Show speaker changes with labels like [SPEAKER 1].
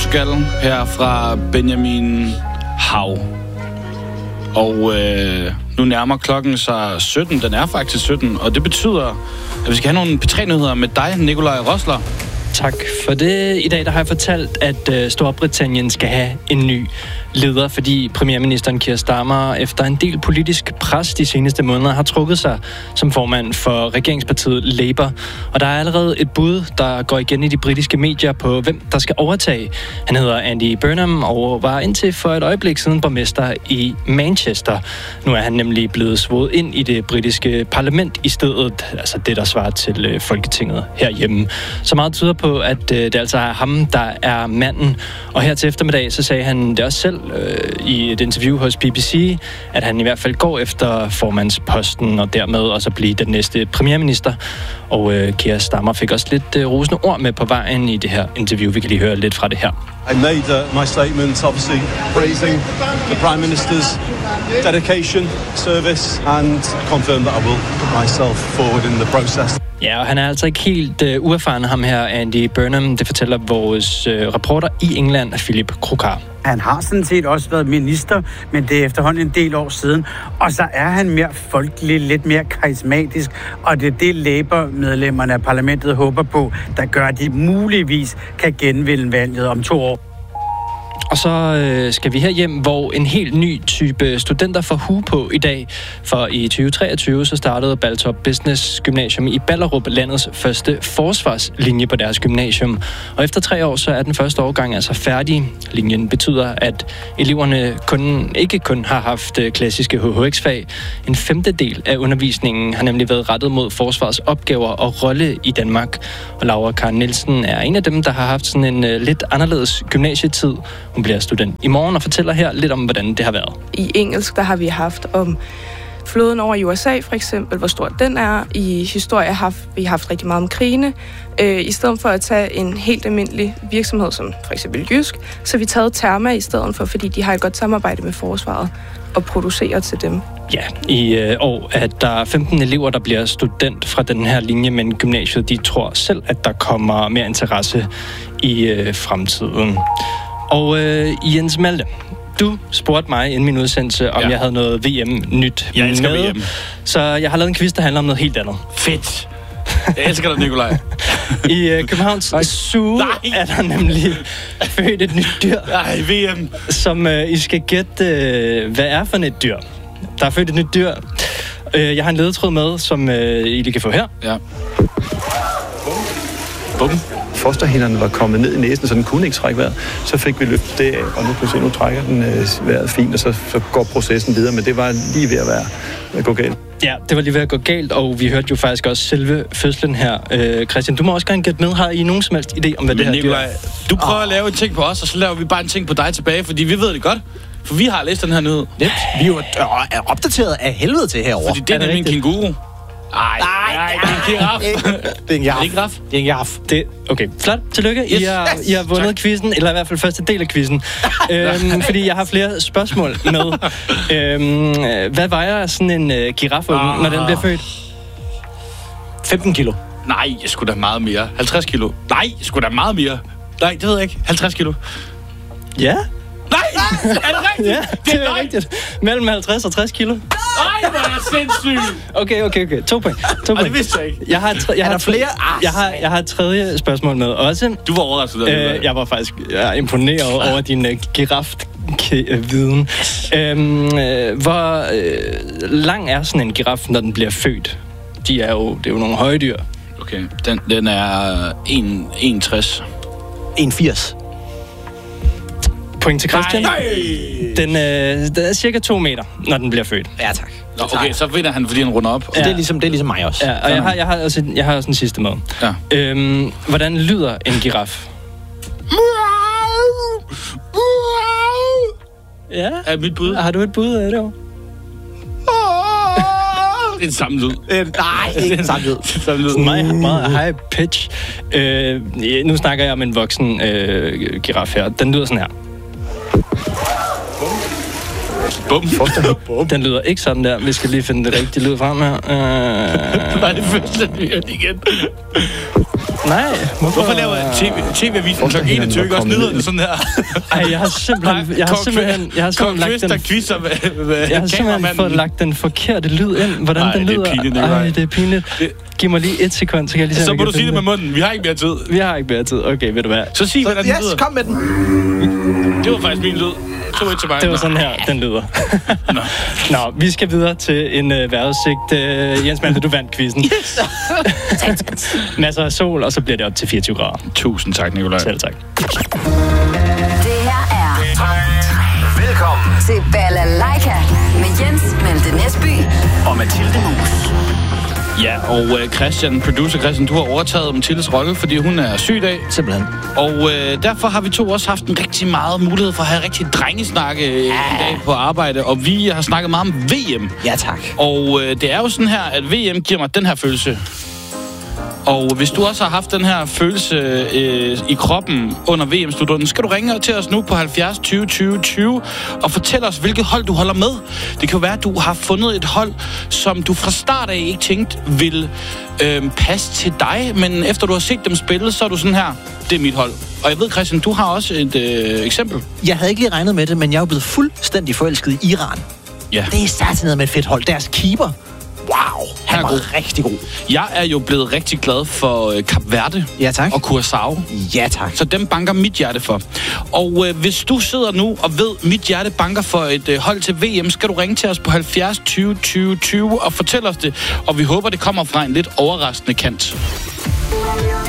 [SPEAKER 1] Portugal, her fra Benjamin Hav. Og nu nærmer klokken sig 17. Den er faktisk 17, og det betyder, at vi skal have nogle P3-nyheder med dig, Nikolaj Rosler.
[SPEAKER 2] Tak for det. I dag der har jeg fortalt, at Storbritannien skal have en ny leder, fordi premierministeren Keir Starmer efter en del politisk pres de seneste måneder har trukket sig som formand for regeringspartiet Labour. Og der er allerede et bud, der går igen i de britiske medier på, hvem der skal overtage. Han hedder Andy Burnham og var indtil for et øjeblik siden borgmester i Manchester. Nu er han nemlig blevet svoret ind i det britiske parlament i stedet, altså det, der svarer til Folketinget herhjemme. Så meget tyder på, at det altså er ham, der er manden. Og her til eftermiddag, så sagde han det også selv i et interview hos BBC, at han i hvert fald går efter formandsposten og dermed også blive den næste premierminister. Og Keir Starmer fik også lidt rosende ord med på vejen i det her interview. Vi kan lige høre lidt fra det her.
[SPEAKER 3] I made my statement obviously praising the Prime Minister's dedication, service and confirm that I will put myself forward in the process.
[SPEAKER 2] Ja, og han er altså ikke helt uerfaren, ham her, Andy Burnham. Det fortæller vores reporter i England, Philip Krokar.
[SPEAKER 4] Han har sådan set også været minister, men det er efterhånden en del år siden. Og så er han mere folkelig, lidt mere karismatisk, og det er det Labour-medlemmerne af parlamentet håber på, der gør, at de muligvis kan genvinde valget om 2 år.
[SPEAKER 2] Og så skal vi herhjem, hvor en helt ny type studenter får hue på i dag. For i 2023 så startede Baltop Business Gymnasium i Ballerup landets første forsvarslinje på deres gymnasium. Og efter 3 år så er den første årgang altså færdig. Linjen betyder, at eleverne ikke kun har haft klassiske HHX-fag. En 1/5 af undervisningen har nemlig været rettet mod forsvarsopgaver og rolle i Danmark. Og Laura Karen Nielsen er en af dem, der har haft sådan en lidt anderledes gymnasietid. Hun bliver student i morgen og fortæller her lidt om, hvordan det har været.
[SPEAKER 5] I engelsk, der har vi haft om flåden over i USA, for eksempel, hvor stor den er. I historie har vi haft rigtig meget om krigene. I stedet for at tage en helt almindelig virksomhed, som for eksempel Jysk, så har vi taget Therma i stedet for, fordi de har et godt samarbejde med forsvaret og producerer til dem.
[SPEAKER 2] Ja, i år at der er 15 elever, der bliver student fra den her linje, men gymnasiet, de tror selv, at der kommer mere interesse i fremtiden. Og Jens Malte, du spurgte mig inden min udsendelse, om jeg havde noget VM-nyt
[SPEAKER 1] Jeg elsker
[SPEAKER 2] med.
[SPEAKER 1] VM.
[SPEAKER 2] Så jeg har lavet en quiz, der handler om noget helt andet.
[SPEAKER 1] Fedt. Jeg elsker dig, Nikolaj.
[SPEAKER 2] I Københavns Zoo er der nemlig født et nyt dyr.
[SPEAKER 1] Nej, VM.
[SPEAKER 2] Som I skal gætte, hvad er for et dyr. Der er født et nyt dyr. Jeg har en ledetråd med, som I lige kan få her.
[SPEAKER 1] Ja. Bum.
[SPEAKER 3] Fosterhinderne var kommet ned i næsen, så den kunne ikke trække vejret. Så fik vi løftet det af, og nu kan vi se, nu trækker den vejret fint, og så går processen videre. Men det var lige ved at gå galt.
[SPEAKER 2] Ja, det var lige ved at gå galt, og vi hørte jo faktisk også selve fødslen her. Christian, du må også gerne gætte med. Har I nogen som helst idé om, hvad det her
[SPEAKER 1] Nikolaj,
[SPEAKER 2] dyr?
[SPEAKER 1] du prøver at lave en ting på os, og så laver vi bare en ting på dig tilbage, fordi vi ved det godt. For vi har læst den her nyhed.
[SPEAKER 6] Vi er jo opdateret af helvede til herovre.
[SPEAKER 1] Fordi det er nemlig en kænguru. Nej, det er en giraf.
[SPEAKER 6] Det er en giraf.
[SPEAKER 1] Er det ikke giraf?
[SPEAKER 6] Det er en giraf.
[SPEAKER 2] Okay, flot. Tillykke.
[SPEAKER 1] Yes.
[SPEAKER 2] I har vundet quizzen, eller i hvert fald første del af quizzen. Fordi jeg har flere spørgsmål med. Hvad vejer sådan en giraffunge, når den bliver født?
[SPEAKER 6] 15 kilo.
[SPEAKER 1] Nej, jeg skulle da meget mere. 50 kilo. Nej, jeg skulle da meget mere. Nej, det ved jeg ikke. 50 kilo.
[SPEAKER 2] Ja.
[SPEAKER 1] Nej, er det rigtigt?
[SPEAKER 2] Ja, det er rigtigt. Mellem 50 og 60 kilo.
[SPEAKER 1] Nej, hvor er jeg sindssygt.
[SPEAKER 2] Okay. 2 point.
[SPEAKER 1] Og det vidste jeg ikke.
[SPEAKER 2] Jeg har et tredje spørgsmål med også.
[SPEAKER 1] Du var overrasket.
[SPEAKER 2] Jeg var faktisk imponeret over din giraf-viden. Hvor lang er sådan en giraf, når den bliver født? Det er jo nogle høje dyr.
[SPEAKER 1] Okay, den er 1,60.
[SPEAKER 6] 1,80.
[SPEAKER 2] Point til Christian.
[SPEAKER 1] Nej.
[SPEAKER 2] Den er cirka 2 meter, når den bliver født.
[SPEAKER 6] Ja, tak.
[SPEAKER 1] Nå, okay, så vinder han, fordi han runder op.
[SPEAKER 6] Ja. Det er ligesom mig også.
[SPEAKER 2] Ja, og jeg har også en sidste med.
[SPEAKER 1] Ja.
[SPEAKER 2] Hvordan lyder en giraf? Ja.
[SPEAKER 1] Er mit bud?
[SPEAKER 2] Har du et bud af det år?
[SPEAKER 1] Det er en samme lyd.
[SPEAKER 6] Nej, ikke en samme lyd.
[SPEAKER 2] Sådan meget high pitch. Nu snakker jeg om en voksen giraf her. Den lyder sådan her.
[SPEAKER 1] Bum.
[SPEAKER 2] Den lyder ikke sådan der. Vi skal lige finde det rigtige lyd frem her.
[SPEAKER 1] Nej, det første igen.
[SPEAKER 2] Nej,
[SPEAKER 1] Hvorfor laver TV-avisen kl. 21 ikke også nyhederne sådan her?
[SPEAKER 2] Ej, jeg har simpelthen fået lagt den forkerte lyd ind. Hvordan den lyder. Det er pinligt. Giv mig lige 1 sekund, så kan jeg lige se,
[SPEAKER 1] så må du sige det med munden. Vi har ikke mere tid. Okay, ved du hvad? Så sig, hvordan den lyder.
[SPEAKER 6] Kom med den.
[SPEAKER 1] Det var faktisk min lyd. 2-1 til mig.
[SPEAKER 2] Det var sådan her, den lyder. Nå, vi skal videre til en vejrudsigt. Jens Malte, du vandt quizzen. Yes. Masser af sol, og så bliver det op til 24 grader.
[SPEAKER 1] Tusind tak, Nikolaj.
[SPEAKER 2] Selv tak.
[SPEAKER 7] Det her er velkommen til Balalaika med Jens Malte Næsby og Mathilde Mus.
[SPEAKER 1] Ja, og producer Christian, du har overtaget Mathildes rolle, fordi hun er syg i dag.
[SPEAKER 6] Simpelthen.
[SPEAKER 1] Og derfor har vi to også haft en rigtig meget mulighed for at have rigtig drengesnakke i dag på arbejde. Og vi har snakket meget om VM.
[SPEAKER 6] Ja, tak.
[SPEAKER 1] Og det er jo sådan her, at VM giver mig den her følelse. Og hvis du også har haft den her følelse i kroppen under VM-slutrunden, skal du ringe til os nu på 70 20 20 20 og fortælle os, hvilket hold du holder med. Det kan jo være, at du har fundet et hold, som du fra start af ikke tænkte ville passe til dig, men efter du har set dem spille, så er du sådan her, det er mit hold. Og jeg ved, Christian, du har også et eksempel.
[SPEAKER 6] Jeg havde ikke lige regnet med det, men jeg er jo blevet fuldstændig forelsket i Iran.
[SPEAKER 1] Ja.
[SPEAKER 6] Det er satan med et fedt hold. Deres keeper. Wow, han var rigtig god.
[SPEAKER 1] Jeg er jo blevet rigtig glad for Kap Verde og Curaçao.
[SPEAKER 6] Ja, tak.
[SPEAKER 1] Så dem banker mit hjerte for. Og hvis du sidder nu og ved, mit hjerte banker for et hold til VM, skal du ringe til os på 70 20 20 20 og fortælle os det. Og vi håber, det kommer fra en lidt overraskende kant.